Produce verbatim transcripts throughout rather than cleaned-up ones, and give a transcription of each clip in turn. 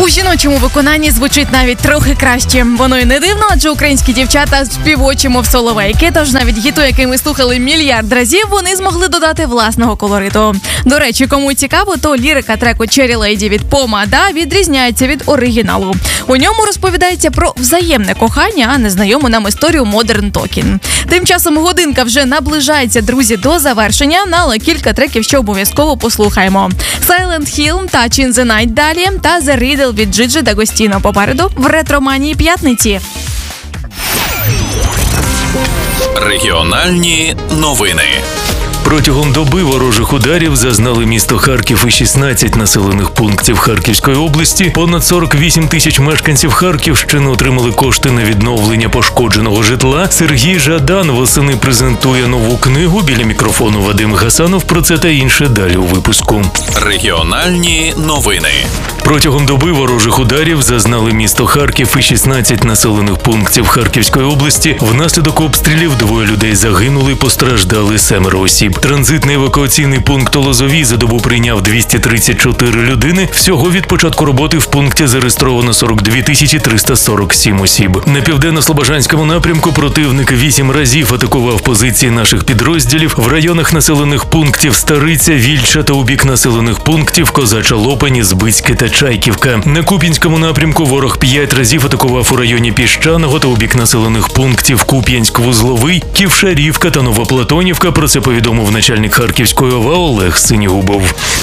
У жіночому виконанні звучить навіть трохи краще. Воно й не дивно, адже українські дівчата співочі, мов соловейки, тож навіть гіту, який ми слухали мільярд разів, вони змогли додати власного колориту. До речі, кому цікаво, то лірика треку «Cherry Lady» від Помада відрізняється від оригіналу. У ньому розповідається про взаємне кохання, а не знайому нам історію Modern Talking. Тим часом годинка вже наближається, друзі, до завершення, але кілька треків ще обов'язково послухаємо. Silent Hill, Touch in the Night далі та The Riddle від Джиджи Дагостіно попереду в ретроманії п'ятниці. Регіональні новини. Протягом доби ворожих ударів зазнали місто Харків і шістнадцять населених пунктів Харківської області. Понад сорок вісім тисяч мешканців Харківщини отримали кошти на відновлення пошкодженого житла. Сергій Жадан восени презентує нову книгу. Біля мікрофону Вадим Гасанов. Про це та інше далі у випуску. Регіональні новини. Протягом доби ворожих ударів зазнали місто Харків і шістнадцять населених пунктів Харківської області. Внаслідок обстрілів двоє людей загинули, постраждали семеро осіб. Транзитний евакуаційний пункт у Лозовій за добу прийняв двісті тридцять чотири людини. Всього від початку роботи в пункті зареєстровано сорок дві тисячі триста сорок сім осіб. На південно-слобожанському напрямку противник вісім разів атакував позиції наших підрозділів в районах населених пунктів Стариця, Вільча та у бік населених пунктів Козача Лопані, Збицьке та Чайківка. На Куп'янському напрямку ворог п'ять разів атакував у районі Піщаного та у бік населених пунктів Куп'янськ-Вузловий, Ківшарівка та Новоплатонівка. Про це повідомив начальник Харківської ОВА Олег Синігубов.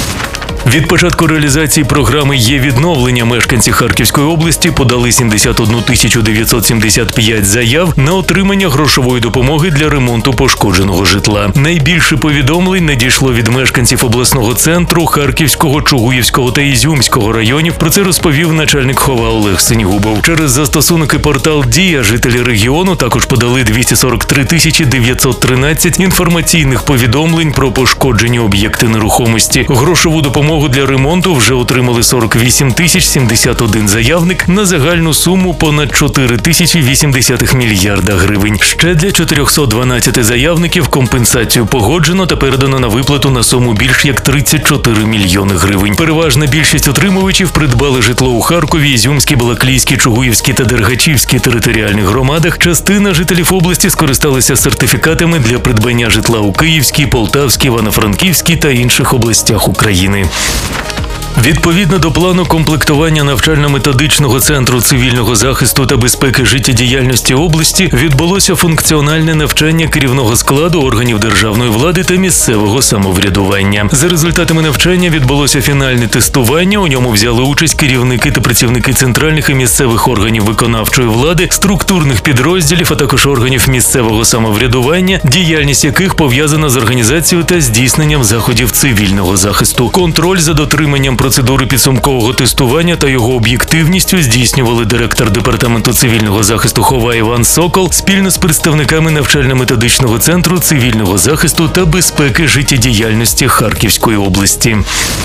Від початку реалізації програми «Є відновлення» мешканці Харківської області подали сімдесят одну тисячу дев'ятсот сімдесят п'ять заяв на отримання грошової допомоги для ремонту пошкодженого житла. Найбільше повідомлень надійшло від мешканців обласного центру, Харківського, Чугуївського та Ізюмського районів. Про це розповів начальник ХОВА Олег Синігубов. Через застосунок і портал «Дія» жителі регіону також подали двісті сорок три тисячі дев'ятсот тринадцять інформаційних повідомлень про пошкоджені об'єкти нерухомості. Грошову допомогу для ремонту вже отримали сорок вісім тисяч сімдесят один заявник на загальну суму понад чотири тисячі вісім мільярда гривень. Ще для чотириста дванадцять заявників компенсацію погоджено та передано на виплату на суму більш як тридцять чотири мільйони гривень. Переважна більшість отримувачів придбали житло у Харкові, Ізюмській, Балаклійській, Чугуївській та Дергачівській територіальних громадах. Частина жителів області скористалися сертифікатами для придбання житла у Київській, Полтавській, Івано-Франківській та інших областях України. Відповідно до плану комплектування навчально-методичного центру цивільного захисту та безпеки життєдіяльності області відбулося функціональне навчання керівного складу органів державної влади та місцевого самоврядування. За результатами навчання відбулося фінальне тестування. У ньому взяли участь керівники та працівники центральних і місцевих органів виконавчої влади, структурних підрозділів, а також органів місцевого самоврядування, діяльність яких пов'язана з організацією та здійсненням заходів цивільного захисту. Контроль за дотриманням процедури підсумкового тестування та його об'єктивністю здійснювали директор департаменту цивільного захисту ХОВА Іван Сокол спільно з представниками навчально-методичного центру цивільного захисту та безпеки життєдіяльності Харківської області.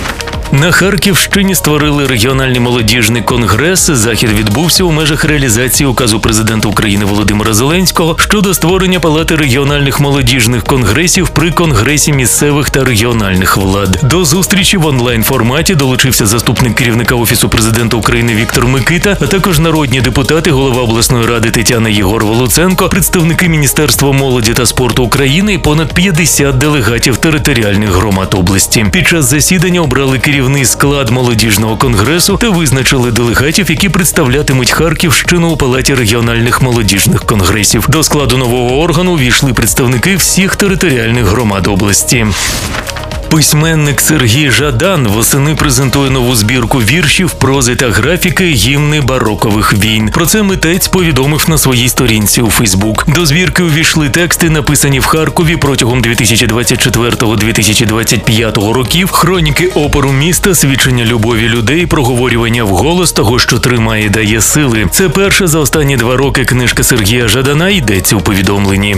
На Харківщині створили регіональний молодіжний конгрес. Захід відбувся у межах реалізації указу президента України Володимира Зеленського щодо створення палати регіональних молодіжних конгресів при Конгресі місцевих та регіональних влад. До зустрічі в онлайн-форматі долучився заступник керівника Офісу президента України Віктор Микита, а також народні депутати, голова обласної ради Тетяна Єгорова-Луценко, представники Міністерства молоді та спорту України і понад п'ятдесят делегатів територіальних громад області. Під час засідання обрали керівників Керівний склад молодіжного конгресу та визначили делегатів, які представлятимуть Харківщину у Палаті регіональних молодіжних конгресів. До складу нового органу увійшли представники всіх територіальних громад області. Письменник Сергій Жадан восени презентує нову збірку віршів, прози та графіки «Гімни барокових війн». Про це митець повідомив на своїй сторінці у Фейсбук. До збірки увійшли тексти, написані в Харкові протягом дві тисячі двадцять четвертого - дві тисячі двадцять п'ятого років, хроніки опору міста, свідчення любові людей, проговорювання вголос того, що тримає і дає сили. Це перша за останні два роки книжка Сергія Жадана, йдеться у повідомленні.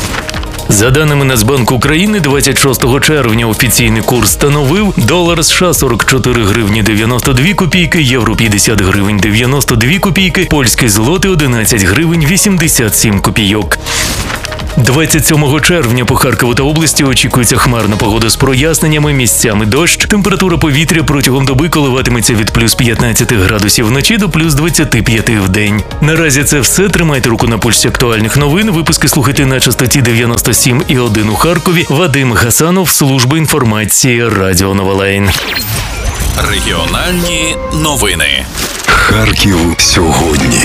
За даними Нацбанку України, двадцять шостого червня офіційний курс становив долар США сорок чотири гривні дев'яносто дві копійки, євро п'ятдесят гривень дев'яносто дві копійки, польський злотий одинадцять гривень вісімдесят сім копійок. двадцять сьомого червня по Харкову та області очікується хмарна погода з проясненнями, місцями дощ. Температура повітря протягом доби коливатиметься від плюс п'ятнадцяти градусів вночі до плюс двадцяти п'яти в день. Наразі це все. Тримайте руку на пульсі актуальних новин. Випуски слухайте на частоті дев'яносто сім і один у Харкові. Вадим Гасанов, служба інформації Радіо Новолайн. Регіональні новини. Харків сьогодні.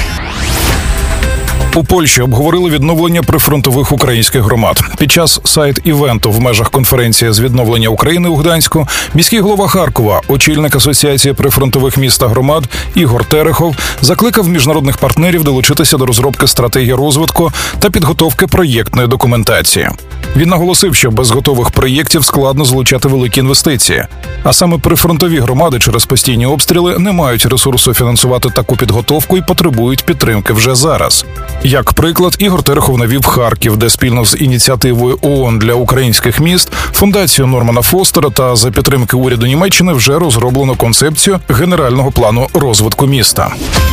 У Польщі обговорили відновлення прифронтових українських громад. Під час сайт-івенту в межах конференції з відновлення України у Гданську міський голова Харкова, очільник Асоціації прифронтових міст та громад Ігор Терехов закликав міжнародних партнерів долучитися до розробки стратегії розвитку та підготовки проєктної документації. Він наголосив, що без готових проєктів складно залучати великі інвестиції. А саме прифронтові громади через постійні обстріли не мають ресурсу фінансувати таку підготовку і потребують підтримки вже зараз. Як приклад, Ігор Терехов навів Харків, де спільно з ініціативою ООН для українських міст, фундацією Нормана Фостера та за підтримки уряду Німеччини вже розроблено концепцію генерального плану розвитку міста.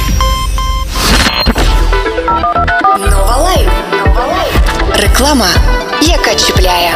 Новолайн. Реклама, яка чіпляє.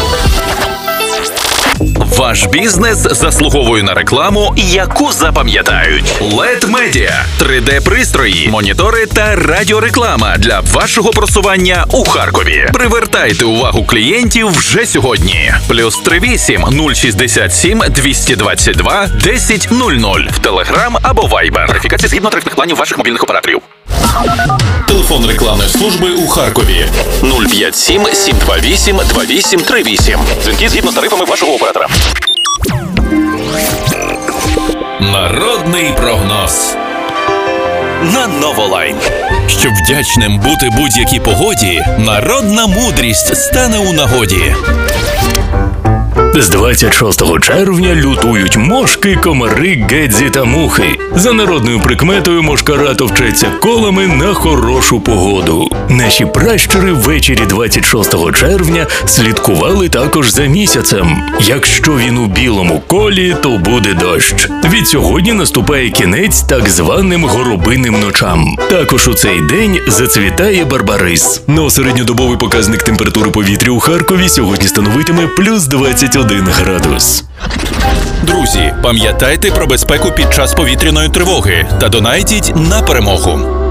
Ваш бізнес заслуговує на рекламу, яку запам'ятають. лед Медіа – три де-пристрої, монітори та радіореклама для вашого просування у Харкові. Привертайте увагу клієнтів вже сьогодні. Плюс три вісім нуль шістдесят сім двісті двадцять два десять нуль нуль в Телеграм або Вайбер. Верифікація згідно тарифних планів ваших мобільних операторів. Телефон рекламної служби у Харкові нуль п'ять сім сім два вісім два вісім три вісім. Дзвінки згідно з тарифами вашого оператора. Народний прогноз на Новолайн. Щоб вдячним бути будь-якій погоді, народна мудрість стане у нагоді. З двадцять шостого червня лютують мошки, комари, гедзі та мухи. За народною прикметою мошкара товчеться колами на хорошу погоду. Наші пращури ввечері двадцять шостого червня слідкували також за місяцем. Якщо він у білому колі, то буде дощ. Від сьогодні наступає кінець так званим горобиним ночам. Також у цей день зацвітає барбарис. Но середньодобовий показник температури повітря у Харкові сьогодні становитиме плюс двадцять один градус. Друзі, пам'ятайте про безпеку під час повітряної тривоги та донайтіть на перемогу.